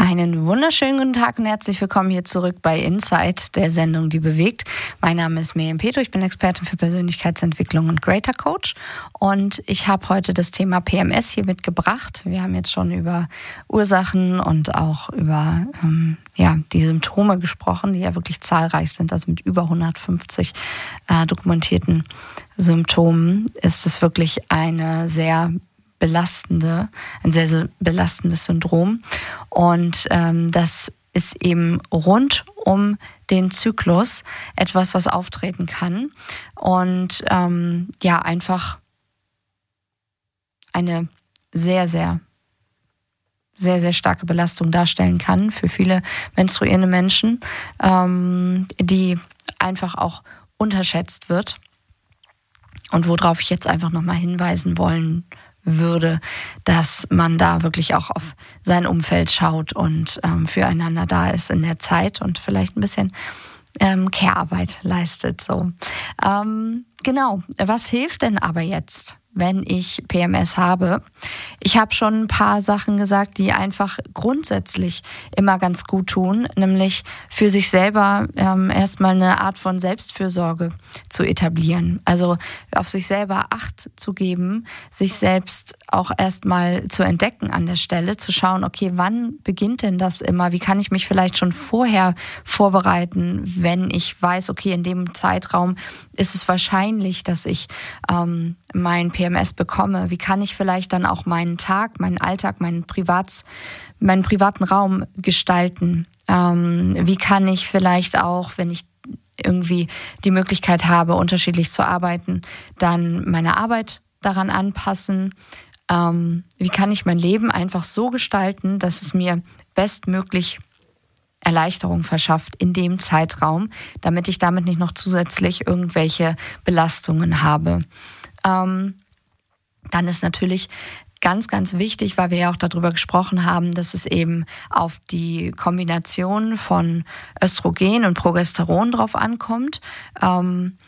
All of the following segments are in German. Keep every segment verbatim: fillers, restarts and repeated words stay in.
Einen wunderschönen guten Tag und herzlich willkommen hier zurück bei Insight, der Sendung, die bewegt. Mein Name ist Miriam Petro, ich bin Expertin für Persönlichkeitsentwicklung und Greater Coach und ich habe heute das Thema P M S hier mitgebracht. Wir haben jetzt schon über Ursachen und auch über ähm, ja, die Symptome gesprochen, die ja wirklich zahlreich sind, also mit über hundertfünfzig äh, dokumentierten Symptomen ist es wirklich eine sehr belastende, ein sehr, sehr belastendes Syndrom. Und ähm, das ist eben rund um den Zyklus etwas, was auftreten kann und ähm, ja, einfach eine sehr, sehr, sehr, sehr starke Belastung darstellen kann für viele menstruierende Menschen, ähm, die einfach auch unterschätzt wird und worauf ich jetzt einfach nochmal hinweisen wollen würde, dass man da wirklich auch auf sein Umfeld schaut und ähm, füreinander da ist in der Zeit und vielleicht ein bisschen ähm, Care-Arbeit leistet. So. Ähm, genau, was hilft denn aber jetzt, wenn ich P M S habe? Ich habe schon ein paar Sachen gesagt, die einfach grundsätzlich immer ganz gut tun, nämlich für sich selber ähm, erstmal eine Art von Selbstfürsorge zu etablieren. Also auf sich selber Acht zu geben, sich selbst auch erstmal zu entdecken an der Stelle, zu schauen, okay, wann beginnt denn das immer? Wie kann ich mich vielleicht schon vorher vorbereiten, wenn ich weiß, okay, in dem Zeitraum ist es wahrscheinlich, dass ich ähm, mein P M S bekomme? Wie kann ich vielleicht dann auch meinen Tag, meinen Alltag, meinen Privats, meinen privaten Raum gestalten? Ähm, wie kann ich vielleicht auch, wenn ich irgendwie die Möglichkeit habe, unterschiedlich zu arbeiten, dann meine Arbeit daran anpassen? Ähm, wie kann ich mein Leben einfach so gestalten, dass es mir bestmöglich Erleichterung verschafft in dem Zeitraum, damit ich damit nicht noch zusätzlich irgendwelche Belastungen habe? Ähm, dann ist natürlich ganz, ganz wichtig, weil wir ja auch darüber gesprochen haben, dass es eben auf die Kombination von Östrogen und Progesteron drauf ankommt. Ähm,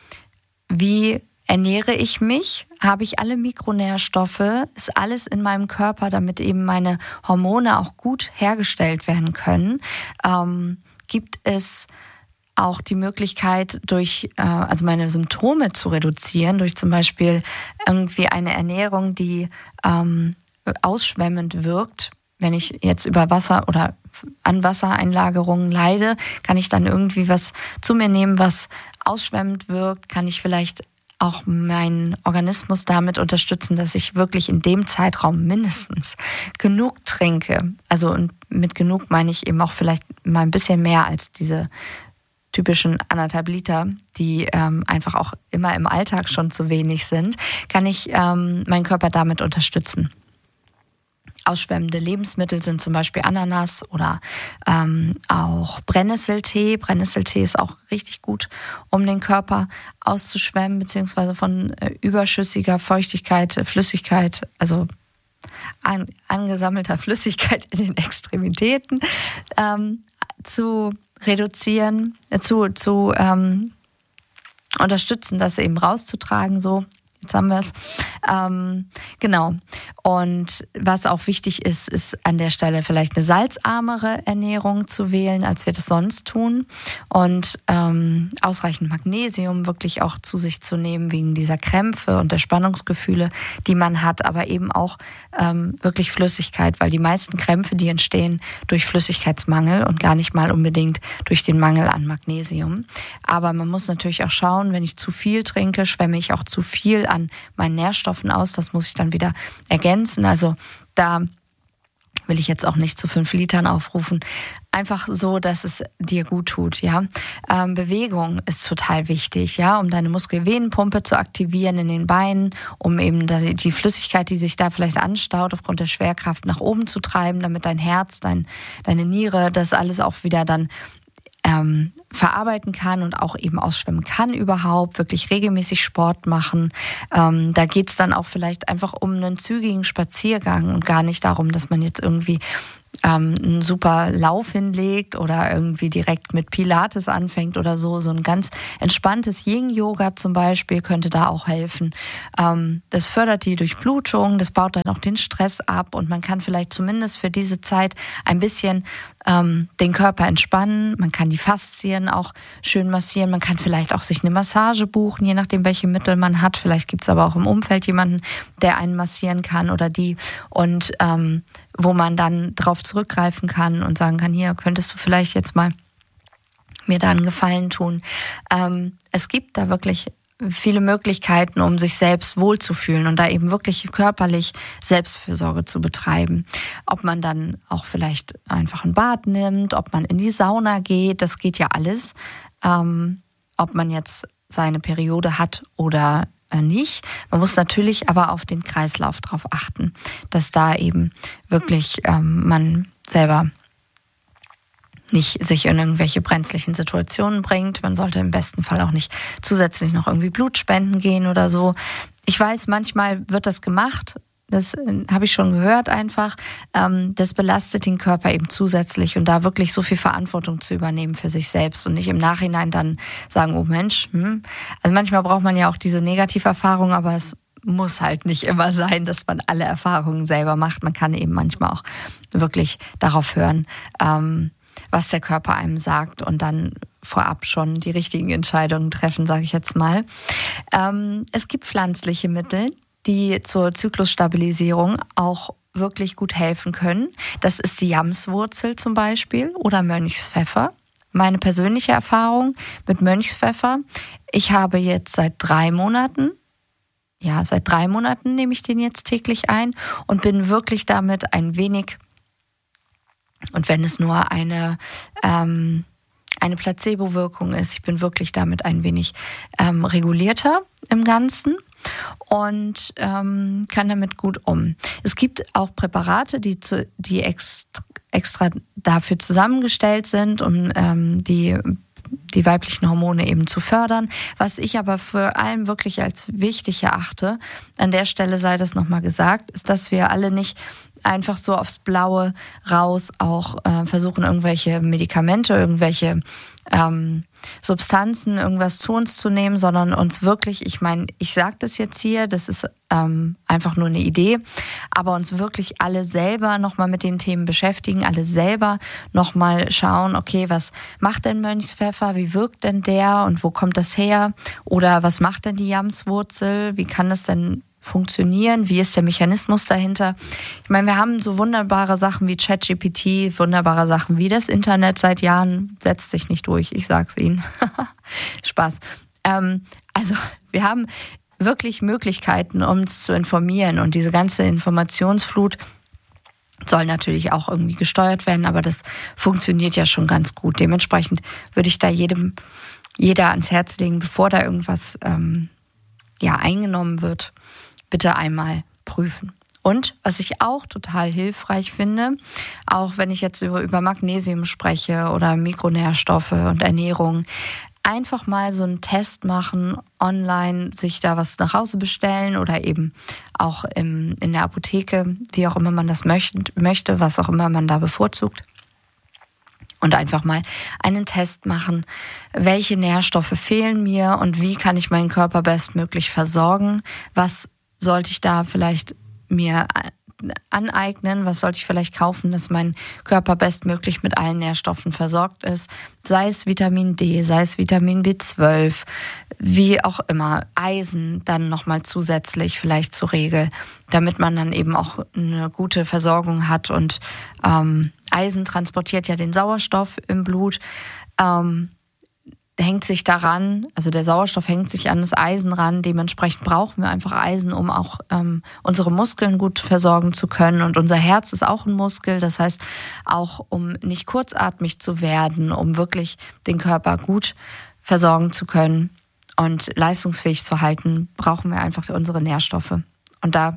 wie ernähre ich mich? Habe ich alle Mikronährstoffe? Ist alles in meinem Körper, damit eben meine Hormone auch gut hergestellt werden können? Ähm, gibt es auch die Möglichkeit, durch äh, also meine Symptome zu reduzieren, durch zum Beispiel irgendwie eine Ernährung, die ähm, ausschwemmend wirkt? Wenn ich jetzt über Wasser oder an Wassereinlagerungen leide, kann ich dann irgendwie was zu mir nehmen, was ausschwemmend wirkt? Kann ich vielleicht auch meinen Organismus damit unterstützen, dass ich wirklich in dem Zeitraum mindestens genug trinke? Also und mit genug meine ich eben auch vielleicht mal ein bisschen mehr als diese typischen anderthalb Liter, die ähm, einfach auch immer im Alltag schon zu wenig sind, kann ich ähm, meinen Körper damit unterstützen. Ausschwemmende Lebensmittel sind zum Beispiel Ananas oder ähm, auch Brennnesseltee. Brennnesseltee ist auch richtig gut, um den Körper auszuschwemmen, beziehungsweise von äh, überschüssiger Feuchtigkeit, Flüssigkeit, also an, angesammelter Flüssigkeit in den Extremitäten ähm, zu reduzieren, äh, zu, zu ähm, unterstützen, das eben rauszutragen, so. Jetzt haben wir es. Ähm, genau. Und was auch wichtig ist, ist an der Stelle vielleicht eine salzarmere Ernährung zu wählen, als wir das sonst tun. Und ähm, ausreichend Magnesium wirklich auch zu sich zu nehmen, wegen dieser Krämpfe und der Spannungsgefühle, die man hat, aber eben auch ähm, wirklich Flüssigkeit, weil die meisten Krämpfe, die entstehen durch Flüssigkeitsmangel und gar nicht mal unbedingt durch den Mangel an Magnesium. Aber man muss natürlich auch schauen, wenn ich zu viel trinke, schwemme ich auch zu viel an meinen Nährstoffen aus. Das muss ich dann wieder ergänzen. Also da will ich jetzt auch nicht zu fünf Litern aufrufen. Einfach so, dass es dir gut tut, ja. Ähm, Bewegung ist total wichtig, ja, um deine Muskelvenenpumpe zu aktivieren in den Beinen, um eben die Flüssigkeit, die sich da vielleicht anstaut, aufgrund der Schwerkraft nach oben zu treiben, damit dein Herz, dein, deine Niere, das alles auch wieder dann Ähm, verarbeiten kann und auch eben ausschwemmen kann überhaupt, wirklich regelmäßig Sport machen. Ähm, da geht es dann auch vielleicht einfach um einen zügigen Spaziergang und gar nicht darum, dass man jetzt irgendwie ähm, einen super Lauf hinlegt oder irgendwie direkt mit Pilates anfängt oder so. So ein ganz entspanntes Yin-Yoga zum Beispiel könnte da auch helfen. Ähm, das fördert die Durchblutung, das baut dann auch den Stress ab und man kann vielleicht zumindest für diese Zeit ein bisschen ähm, den Körper entspannen. Man kann die Faszien auch schön massieren. Man kann vielleicht auch sich eine Massage buchen, je nachdem, welche Mittel man hat. Vielleicht gibt es aber auch im Umfeld jemanden, der einen massieren kann oder die. Und ähm, wo man dann drauf zurückgreifen kann und sagen kann, hier könntest du vielleicht jetzt mal mir da einen Gefallen tun. Ähm, es gibt da wirklich viele Möglichkeiten, um sich selbst wohlzufühlen und da eben wirklich körperlich Selbstfürsorge zu betreiben. Ob man dann auch vielleicht einfach ein Bad nimmt, ob man in die Sauna geht, das geht ja alles. Ähm, ob man jetzt seine Periode hat oder nicht. Man muss natürlich aber auf den Kreislauf drauf achten, dass da eben wirklich ähm, man selber nicht sich in irgendwelche brenzlichen Situationen bringt. Man sollte im besten Fall auch nicht zusätzlich noch irgendwie Blut spenden gehen oder so. Ich weiß, manchmal wird das gemacht. Das äh, habe ich schon gehört einfach. Ähm, das belastet den Körper eben zusätzlich und da wirklich so viel Verantwortung zu übernehmen für sich selbst und nicht im Nachhinein dann sagen, oh Mensch, hm. Also manchmal braucht man ja auch diese Negativerfahrung, aber es muss halt nicht immer sein, dass man alle Erfahrungen selber macht. Man kann eben manchmal auch wirklich darauf hören, ähm, was der Körper einem sagt und dann vorab schon die richtigen Entscheidungen treffen, sage ich jetzt mal. Ähm, es gibt pflanzliche Mittel, die zur Zyklusstabilisierung auch wirklich gut helfen können. Das ist die Jamswurzel zum Beispiel oder Mönchspfeffer. Meine persönliche Erfahrung mit Mönchspfeffer, ich habe jetzt seit drei Monaten, ja, seit drei Monaten nehme ich den jetzt täglich ein und bin wirklich damit ein wenig, und wenn es nur eine, ähm, eine Placebo-Wirkung ist, ich bin wirklich damit ein wenig ähm, regulierter im Ganzen und ähm, kann damit gut um. Es gibt auch Präparate, die, zu, die extra, extra dafür zusammengestellt sind, um ähm, die die weiblichen Hormone eben zu fördern. Was ich aber vor allem wirklich als wichtig erachte, an der Stelle sei das nochmal gesagt, ist, dass wir alle nicht einfach so aufs Blaue raus auch äh, versuchen, irgendwelche Medikamente, irgendwelche ähm, Substanzen, irgendwas zu uns zu nehmen, sondern uns wirklich, ich meine, ich sage das jetzt hier, das ist ähm, einfach nur eine Idee, aber uns wirklich alle selber nochmal mit den Themen beschäftigen, alle selber nochmal schauen, okay, was macht denn Mönchspfeffer, wie wirkt denn der und wo kommt das her oder was macht denn die Jamswurzel, wie kann das denn funktionieren, wie ist der Mechanismus dahinter. Ich meine, wir haben so wunderbare Sachen wie ChatGPT, wunderbare Sachen wie das Internet seit Jahren, setzt sich nicht durch, ich sag's Ihnen. Spaß. Ähm, also wir haben wirklich Möglichkeiten, uns zu informieren und diese ganze Informationsflut soll natürlich auch irgendwie gesteuert werden, aber das funktioniert ja schon ganz gut. Dementsprechend würde ich da jedem, jeder ans Herz legen, bevor da irgendwas ähm, ja, eingenommen wird, bitte einmal prüfen. Und was ich auch total hilfreich finde, auch wenn ich jetzt über, über Magnesium spreche oder Mikronährstoffe und Ernährung, einfach mal so einen Test machen, online sich da was nach Hause bestellen oder eben auch im, in der Apotheke, wie auch immer man das möchte, möchte, was auch immer man da bevorzugt. Und einfach mal einen Test machen, welche Nährstoffe fehlen mir und wie kann ich meinen Körper bestmöglich versorgen, was sollte ich da vielleicht mir aneignen, was sollte ich vielleicht kaufen, dass mein Körper bestmöglich mit allen Nährstoffen versorgt ist, sei es Vitamin D, sei es Vitamin B zwölf, wie auch immer, Eisen dann nochmal zusätzlich vielleicht zur Regel, damit man dann eben auch eine gute Versorgung hat und ähm, Eisen transportiert ja den Sauerstoff im Blut, ähm, hängt sich daran, also der Sauerstoff hängt sich an das Eisen ran, dementsprechend brauchen wir einfach Eisen, um auch ähm, unsere Muskeln gut versorgen zu können und unser Herz ist auch ein Muskel, das heißt auch um nicht kurzatmig zu werden, um wirklich den Körper gut versorgen zu können und leistungsfähig zu halten, brauchen wir einfach unsere Nährstoffe und da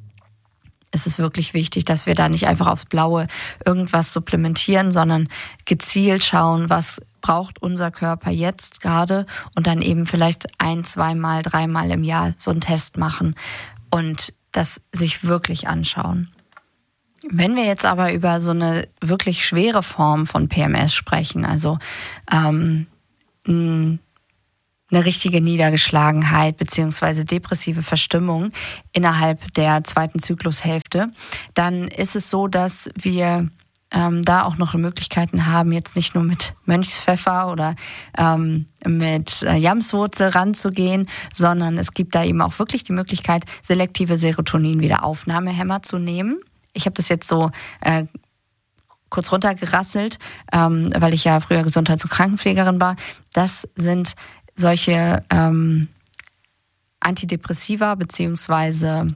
ist es wirklich wichtig, dass wir da nicht einfach aufs Blaue irgendwas supplementieren, sondern gezielt schauen, was braucht unser Körper jetzt gerade und dann eben vielleicht ein, zweimal, dreimal im Jahr so einen Test machen und das sich wirklich anschauen. Wenn wir jetzt aber über so eine wirklich schwere Form von P M S sprechen, also ähm, eine richtige Niedergeschlagenheit beziehungsweise depressive Verstimmung innerhalb der zweiten Zyklushälfte, dann ist es so, dass wir ähm, da auch noch Möglichkeiten haben, jetzt nicht nur mit Mönchspfeffer oder ähm, mit äh, Jamswurzel ranzugehen, sondern es gibt da eben auch wirklich die Möglichkeit, selektive Serotonin-Wiederaufnahmehämmer zu nehmen. Ich habe das jetzt so äh, kurz runtergerasselt, ähm, weil ich ja früher Gesundheits- und Krankenpflegerin war. Das sind solche ähm, Antidepressiva, beziehungsweise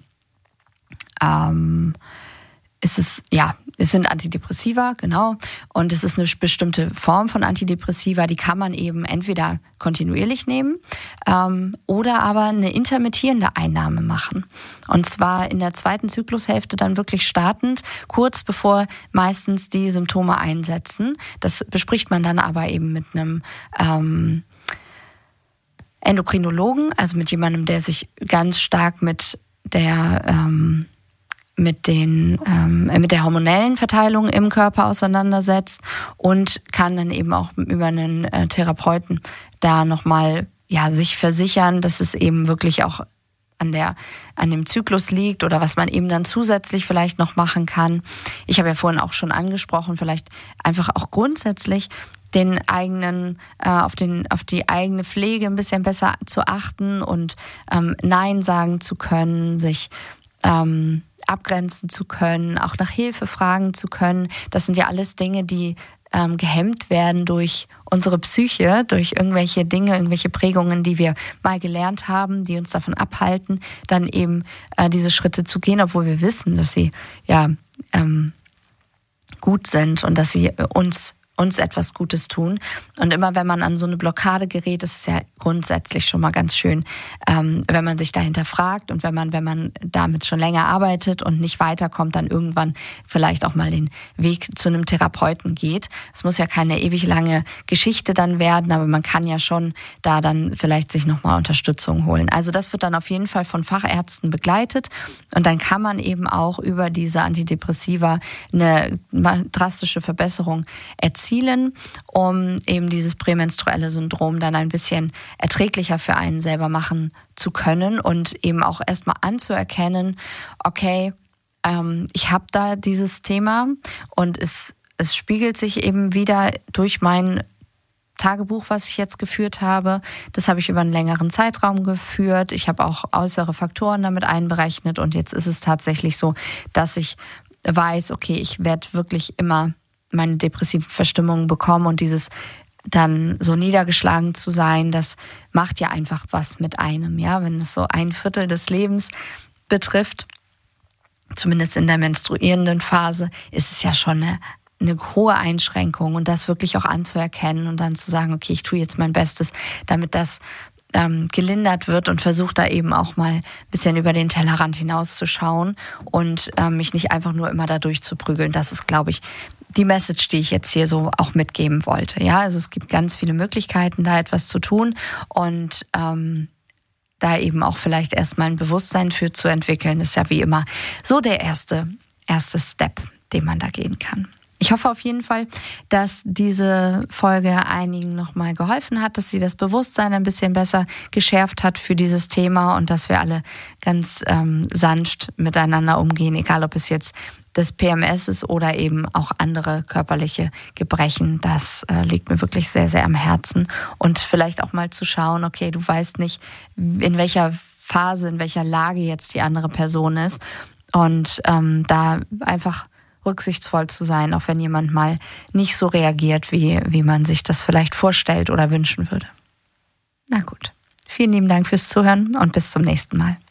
ähm, ist es, ja, es sind Antidepressiva, genau. Und es ist eine bestimmte Form von Antidepressiva, die kann man eben entweder kontinuierlich nehmen ähm, oder aber eine intermittierende Einnahme machen. Und zwar in der zweiten Zyklushälfte dann wirklich startend, kurz bevor meistens die Symptome einsetzen. Das bespricht man dann aber eben mit einem ähm, Endokrinologen, also mit jemandem, der sich ganz stark mit der ähm, mit den ähm, mit der hormonellen Verteilung im Körper auseinandersetzt und kann dann eben auch über einen äh, Therapeuten da nochmal ja sich versichern, dass es eben wirklich auch an der an dem Zyklus liegt oder was man eben dann zusätzlich vielleicht noch machen kann. Ich habe ja vorhin auch schon angesprochen, vielleicht einfach auch grundsätzlich den eigenen, äh, auf den, auf die eigene Pflege ein bisschen besser zu achten und ähm, Nein sagen zu können, sich ähm, abgrenzen zu können, auch nach Hilfe fragen zu können. Das sind ja alles Dinge, die ähm, gehemmt werden durch unsere Psyche, durch irgendwelche Dinge, irgendwelche Prägungen, die wir mal gelernt haben, die uns davon abhalten, dann eben äh, diese Schritte zu gehen, obwohl wir wissen, dass sie ja ähm, gut sind und dass sie uns uns etwas Gutes tun. Und immer wenn man an so eine Blockade gerät, ist es ja grundsätzlich schon mal ganz schön, ähm, wenn man sich dahinter fragt und wenn man, wenn man damit schon länger arbeitet und nicht weiterkommt, dann irgendwann vielleicht auch mal den Weg zu einem Therapeuten geht. Es muss ja keine ewig lange Geschichte dann werden, aber man kann ja schon da dann vielleicht sich nochmal Unterstützung holen. Also das wird dann auf jeden Fall von Fachärzten begleitet und dann kann man eben auch über diese Antidepressiva eine drastische Verbesserung erzielen, um eben dieses prämenstruelle Syndrom dann ein bisschen erträglicher für einen selber machen zu können und eben auch erstmal anzuerkennen, okay, ähm, ich habe da dieses Thema und es, es spiegelt sich eben wieder durch mein Tagebuch, was ich jetzt geführt habe. Das habe ich über einen längeren Zeitraum geführt. Ich habe auch äußere Faktoren damit einberechnet und jetzt ist es tatsächlich so, dass ich weiß, okay, ich werde wirklich immer meine depressiven Verstimmungen bekommen und dieses dann so niedergeschlagen zu sein, das macht ja einfach was mit einem, ja, wenn es so ein Viertel des Lebens betrifft, zumindest in der menstruierenden Phase, ist es ja schon eine, eine hohe Einschränkung und das wirklich auch anzuerkennen und dann zu sagen, okay, ich tue jetzt mein Bestes, damit das ähm, gelindert wird und versuche da eben auch mal ein bisschen über den Tellerrand hinauszuschauen und ähm, mich nicht einfach nur immer da durchzuprügeln. Das ist, glaube ich, die Message, die ich jetzt hier so auch mitgeben wollte. Ja, also es gibt ganz viele Möglichkeiten, da etwas zu tun und ähm, da eben auch vielleicht erstmal ein Bewusstsein für zu entwickeln, ist ja wie immer so der erste, erste Step, den man da gehen kann. Ich hoffe auf jeden Fall, dass diese Folge einigen nochmal geholfen hat, dass sie das Bewusstsein ein bisschen besser geschärft hat für dieses Thema und dass wir alle ganz ähm, sanft miteinander umgehen, egal ob es jetzt das P M S ist oder eben auch andere körperliche Gebrechen. Das äh, liegt mir wirklich sehr, sehr am Herzen. Und vielleicht auch mal zu schauen, okay, du weißt nicht, in welcher Phase, in welcher Lage jetzt die andere Person ist. Und ähm, da einfach rücksichtsvoll zu sein, auch wenn jemand mal nicht so reagiert, wie, wie man sich das vielleicht vorstellt oder wünschen würde. Na gut. Vielen lieben Dank fürs Zuhören und bis zum nächsten Mal.